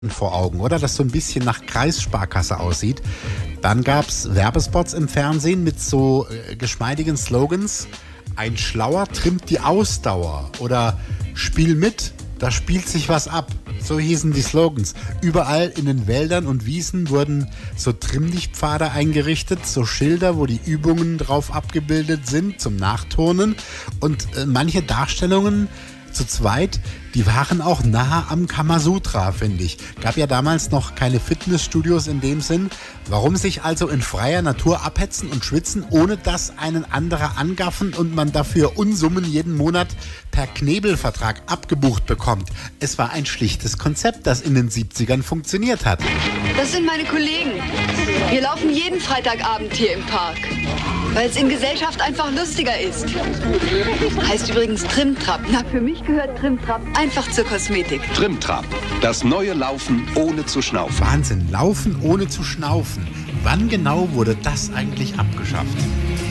vor Augen, oder? Das so ein bisschen nach Kreissparkasse aussieht. Dann gab es Werbespots im Fernsehen mit so geschmeidigen Slogans. Ein Schlauer trimmt die Ausdauer oder Spiel mit, da spielt sich was ab. So hießen die Slogans. Überall in den Wäldern und Wiesen wurden so Trimmlichtpfade eingerichtet, so Schilder, wo die Übungen drauf abgebildet sind zum Nachturnen. Und manche Darstellungen zu zweit, die waren auch nahe am Kamasutra, finde ich. Gab ja damals noch keine Fitnessstudios in dem Sinn. Warum sich also in freier Natur abhetzen und schwitzen, ohne dass einen anderer angaffen und man dafür Unsummen jeden Monat per Knebelvertrag abgebucht bekommt? Es war ein schlichtes Konzept, das in den 70ern funktioniert hat. Das sind meine Kollegen. Wir laufen jeden Freitagabend hier im Park, weil es in Gesellschaft einfach lustiger ist. Heißt übrigens Trimtrap. Na, für mich gehört Trimtrap einfach zur Kosmetik. Trimtrap, das neue Laufen ohne zu schnaufen. Wahnsinn, Laufen ohne zu schnaufen. Wann genau wurde das eigentlich abgeschafft?